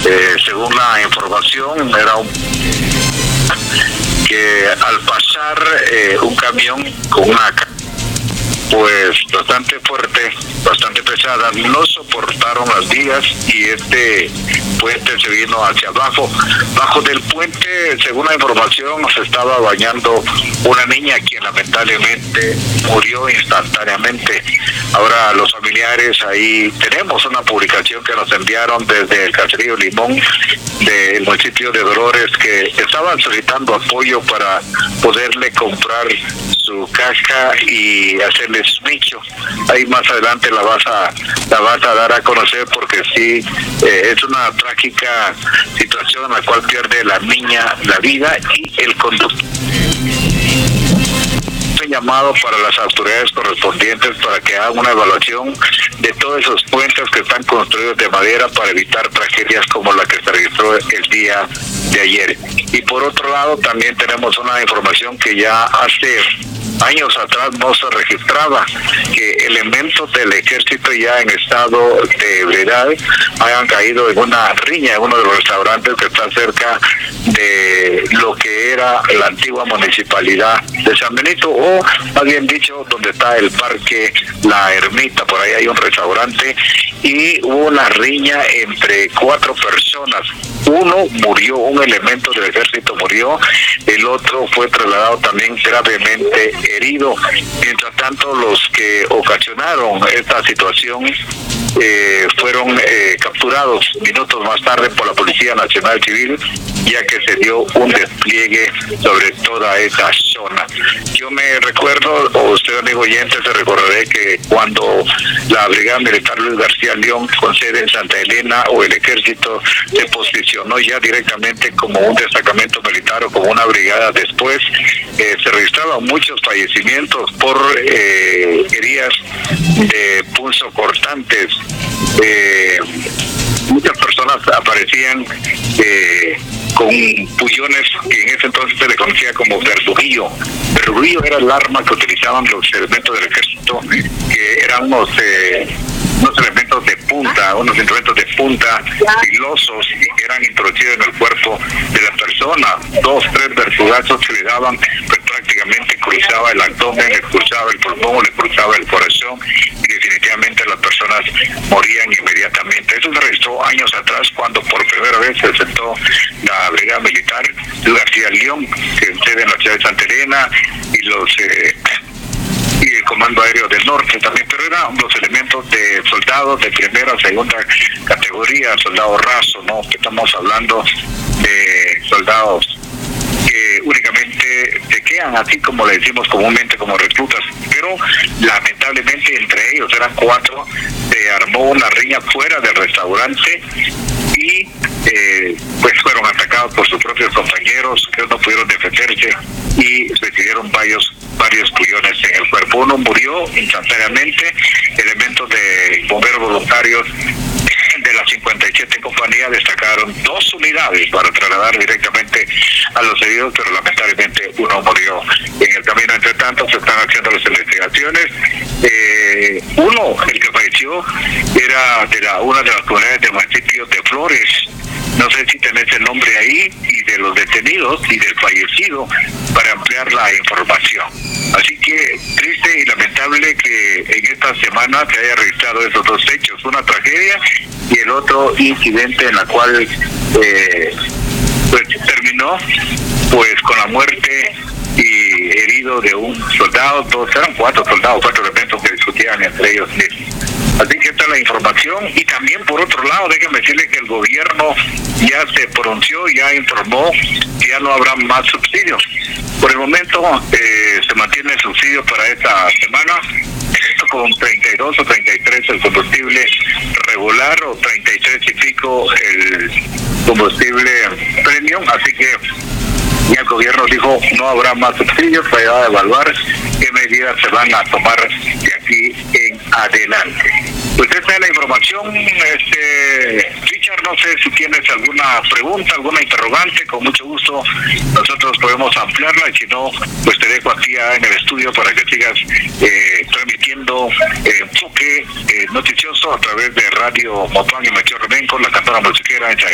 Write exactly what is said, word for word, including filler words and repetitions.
Eh, según la información, era un que al pasar eh, un camión con una ca- pues bastante fuerte, bastante pesada, no soportaron las vías y este puente se vino hacia abajo. Bajo del puente, según la información, se estaba bañando una niña quien lamentablemente murió instantáneamente. Ahora los familiares, ahí tenemos una publicación que nos enviaron desde el caserío Limón del municipio de Dolores, que estaban solicitando apoyo para poderle comprar su caja y hacerle su nicho. Ahí más adelante la vas a la vas a dar a conocer, porque sí, eh, es una trágica situación en la cual pierde la niña la vida y el conductor. Llamado para las autoridades correspondientes para que hagan una evaluación de todos esos puentes que están construidos de madera para evitar tragedias como la que se registró el día de ayer. Y por otro lado, también tenemos una información que ya hace años atrás no se registraba, que elementos del ejército ya en estado de ebriedad hayan caído en una riña en uno de los restaurantes que está cerca de lo que era la antigua municipalidad de San Benito, o más bien dicho, donde está el parque La Ermita. Por ahí hay un restaurante y hubo una riña entre cuatro personas. Uno murió, un elemento del ejército murió, el otro fue trasladado también gravemente herido. Mientras tanto, los que ocasionaron esta situación eh, fueron eh, capturados minutos más tarde por la Policía Nacional Civil, ya que se dio un despliegue sobre toda esa zona. Yo me recuerdo, o usted, amigo oyente, se recordaré que cuando la Brigada Militar Luis García León, con sede en Santa Elena, o el ejército se posicionó ya directamente como un destacamento militar o como una brigada después, eh, se registraban muchos fallecimientos por eh, heridas de pulso cortantes. Eh, muchas personas aparecían eh, con pullones que en ese entonces se le conocía como verdugillo. Verdugillo era el arma que utilizaban los elementos del ejército, que eran unos, eh, unos elementos de punta, unos instrumentos de punta filosos, y que eran introducidos en el cuerpo de la persona. Dos, tres vertugazos que le daban, pues prácticamente cruzaba el abdomen, le cruzaba el pulmón, le cruzaba el corazón, y definitivamente las personas morían inmediatamente. Eso se registró años atrás, cuando por primera vez se sentó la Brigada Militar Luis García León, que sede en la ciudad de Santa Elena, y los eh, y el Comando Aéreo del Norte también, pero eran los elementos de soldados de primera, segunda categoría, soldado raso, ¿no? Que estamos hablando de soldados que únicamente se quedan, así como le decimos comúnmente, como reclutas, pero lamentablemente entre ellos eran cuatro, se armó una riña fuera del restaurante y eh, pues fueron atacados por sus propios compañeros, que no pudieron defenderse y recibieron varios varios pullones en el cuerpo. Uno murió instantáneamente. Elementos de bomberos voluntarios de la cincuenta y siete compañía destacaron dos unidades para trasladar directamente a los heridos, pero lamentablemente uno murió en el camino. Entre tanto, se están haciendo las investigaciones. Eh, uno, el que falleció, era de la una de las comunidades del municipio de Flores. No sé si tenés el nombre ahí, y de los detenidos y del fallecido, para ampliar la información. Así que triste y lamentable que en esta semana se haya registrado esos dos hechos, una tragedia y el otro incidente en la cual eh, pues terminó pues con la muerte y herido de un soldado. Todos eran cuatro soldados, cuatro elementos que discutían entre ellos mismos. Así que esta es la información. Y también, por otro lado, déjenme decirle que el gobierno ya se pronunció, ya informó que ya no habrá más subsidios. Por el momento eh, se mantiene el subsidio para esta semana, esto con treinta y dos o treinta y tres el combustible regular, o treinta y tres y pico el combustible premium. Así que ya el gobierno dijo no habrá más subsidios, para evaluar qué medidas se van a tomar de aquí en adelante. Pues esta es la información. Este, Richard, no sé si tienes alguna pregunta, alguna interrogante, con mucho gusto nosotros podemos ampliarla, y si no, pues te dejo aquí en el estudio para que sigas eh, transmitiendo eh, enfoque eh, noticioso a través de Radio Motuán y Melchor Rebenco, la cantora musiquera en